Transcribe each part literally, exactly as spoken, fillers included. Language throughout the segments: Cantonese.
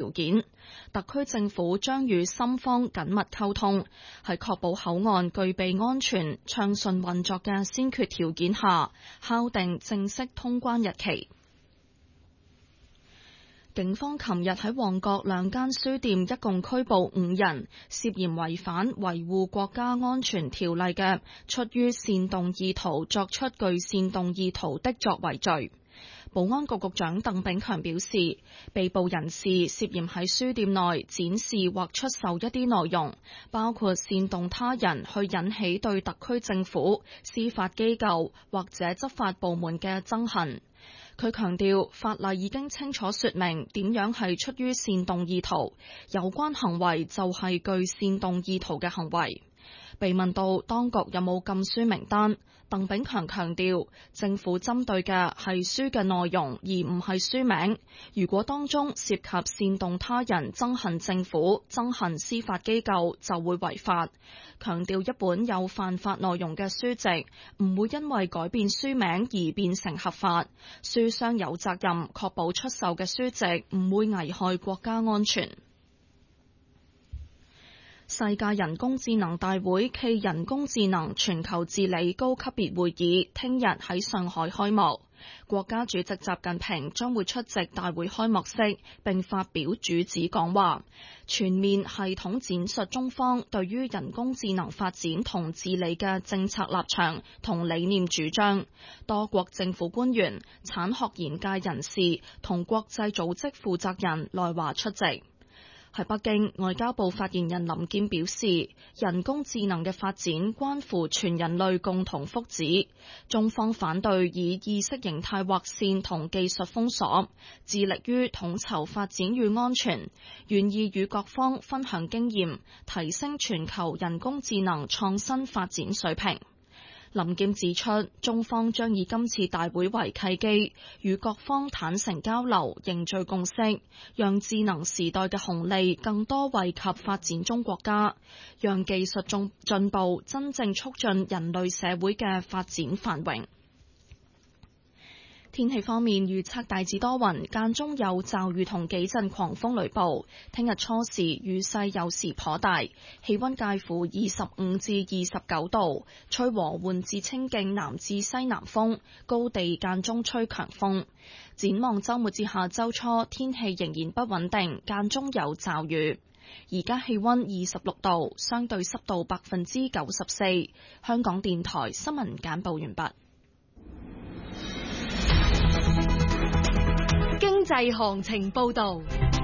條件。特區政府將與深方緊密溝通，喺確保口岸具備安全暢順運作嘅先決條件下，敲定正式通關日期。警方琴日喺旺角兩間書店一共拘捕五人，涉嫌違反維護國家安全條例嘅出於煽動意圖作出具煽動意圖的作為罪。保安局局長鄧炳強表示，被捕人士涉嫌喺書店內展示或出售一啲內容，包括煽動他人去引起對特區政府、司法機構或者執法部門嘅憎恨。佢強調，法例已經清楚說明點樣係出於煽動意圖，有關行為就係具煽動意圖嘅行為。被問到當局有冇禁書名單，鄧炳強強調，政府針對嘅係書嘅內容，而唔係書名。如果當中涉及煽動他人憎恨政府、憎恨司法機構，就會違法。強調一本有犯法內容嘅書籍唔會因為改變書名而變成合法。書商有責任確保出售嘅書籍唔會危害國家安全。世界人工智能大會暨人工智能全球治理高級別會議聽日喺上海開幕，國家主席習近平將會出席大會開幕式並發表主旨講話，全面系統展述中方對於人工智能發展同治理嘅政策立場同理念主張。多國政府官員、產學研界人士同國際組織負責人來華出席。喺北京，外交部發言人林健表示，人工智能嘅發展關乎全人類共同福祉，中方反對以意識形態劃線同技術封鎖，致力於統籌發展與安全，願意與各方分享經驗，提升全球人工智能創新發展水平。林健指出，中方將以今次大會為契機，與各方坦誠交流，凝聚共識，讓智能時代嘅紅利更多惠及發展中國家，讓技術進進步真正促進人類社會嘅發展繁榮。天氣方面，預測大致多雲，間中有驟雨同幾陣狂風雷暴。聽日初時雨勢有時頗大，氣溫介乎二十五至二十九度，吹和緩至清勁南至西南風，高地間中吹強風。展望週末至下週初，天氣仍然不穩定，間中有驟雨。而家氣溫二十六度，相對濕度百分之九十四。香港電台新聞簡報完畢。 經濟行情報道。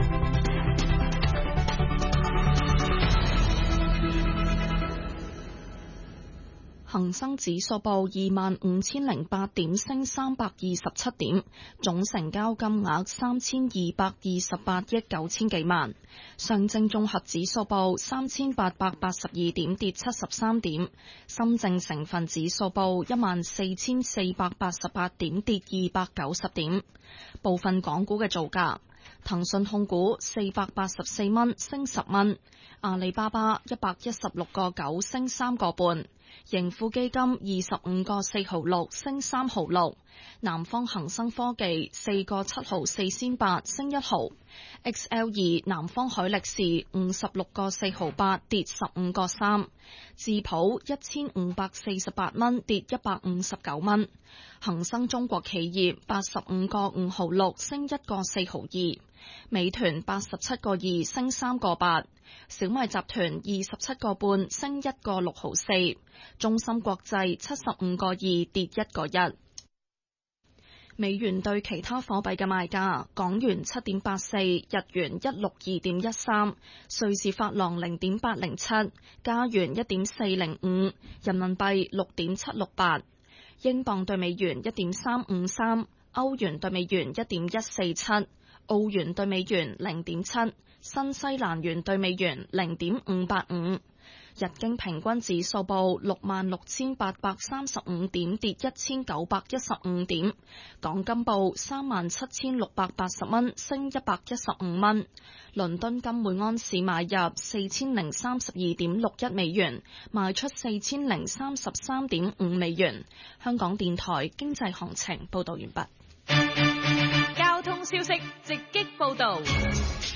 恒生指數報二萬五千零八點，升三百二十七點，總成交金額三千二百二十八億九千幾萬。上證綜合指數報三千八百八十二點，跌七十三點。深證成分指數報一萬四千四百八十八點，跌二百九十點。部分港股嘅造價：騰訊控股四百八十四蚊，升十蚊；阿里巴巴一百一十六個九，升三個半。盈富基金二十五個四毫六，升三毫六。南方恒生科技四個七毫四仙八，升一毫。X L 二南方海力士五十六個四毫八，跌十五個三。智普一千五百四十八蚊，跌一百五十九蚊。恒生中國企業八十五個五毫六，升一個四毫二。美團八十七個二，升三個八。小米集團二十七個半，升一個六毫四。中芯國際七十五個二，跌一個一。美元對其他貨幣嘅賣價：港元七點八四，日元一六二點一三，瑞士法郎零點八零七，加元一點四零五，人民幣六點七六八，英鎊對美元一點三五三，歐元對美元一點一四七，澳元對美元零點七，新西蘭元對美元零點五八五。日經平均指數報六萬六千八百三十五點，跌一千九百一十五點。港金報三萬七千六百八十蚊，升一百一十五蚊。倫敦金每安士買入四千零三十二點六一美元，賣出四千零三十三點五美元。香港電台經濟行情報道完畢。 交通消息直擊報道。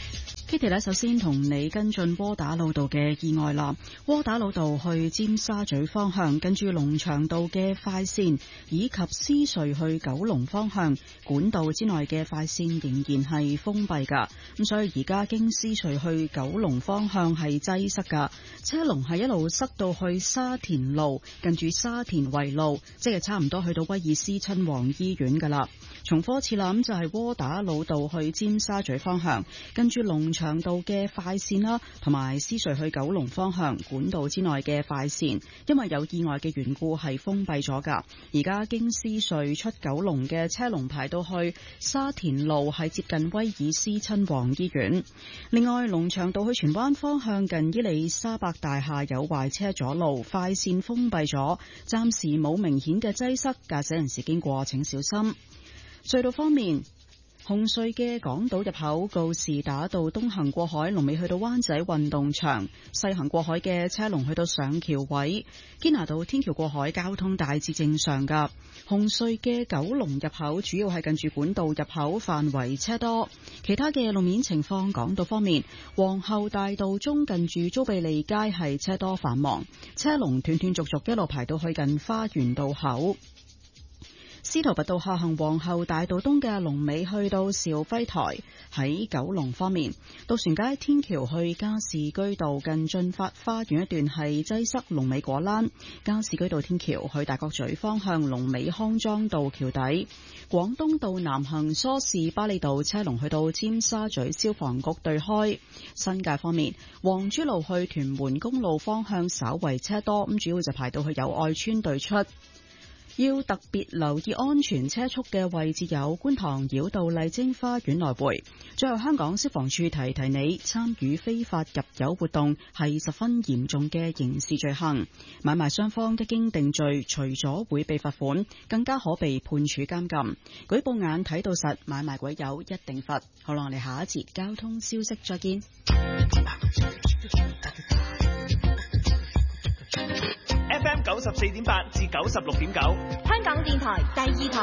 Kitty 咧，首先同你跟進窩打老道嘅意外啦。窩打老道去尖沙咀方向，跟住龍翔道嘅快線以及獅隧去九龍方向管道之內嘅快線仍然係封閉噶。咁所以而家經獅隧去九龍方向係擠塞噶，車龍係一路塞到去沙田路，近住沙田圍路，即係差唔多去到威爾斯親王醫院噶啦。重複一次啦，咁就係窩打老道去尖沙咀方向，跟住龍翔道嘅快線啦，同埋獅隧去九龍方向管道之內嘅快線，因為有意外嘅緣故係封閉咗噶。而家經獅隧出九龍嘅車龍排到去沙田路，係接近威爾斯親王醫院。另外，龍翔道去荃灣方向近伊利沙伯大廈有壞車阻路，快線封閉咗，暫時冇明顯嘅擠塞，駕駛人士經過請小心。隧道方面，紅隧嘅港島入口告士打道東行過海，龍尾去到灣仔運動場；西行過海嘅車龍去到上橋位。堅拿道天橋過海交通大致正常噶。紅隧嘅九龍入口主要係近住管道入口範圍車多。其他嘅路面情況，港島方面，皇后大道中近住租庇利街係車多繁忙，車龍斷斷續續一路排到去近花園道口。司徒拔道下行皇后大道東嘅龍尾去到兆輝台。喺九龍方面，渡船街天橋去加士居道近駿發花園一段係擠塞，龍尾果欄。加士居道天橋去大角咀方向龍尾康莊道橋底。廣東道南行梳士巴利道車龍去到尖沙咀消防局對開。新界方面，黃珠路去屯門公路方向稍為車多，咁主要就排到去友愛村對出。要特別留意安全車速嘅位置有觀塘繞道麗晶花園來回。最後，香港消防處提提你，參與非法入油活動係十分嚴重嘅刑事罪行。買賣雙方一經定罪，除咗會被罰款，更加可被判處監禁。舉報眼睇到實，買賣鬼友一定罰。好啦，我哋下一節交通消息再見。 F M 九十四點八至九十六點九， 香港電台第二台。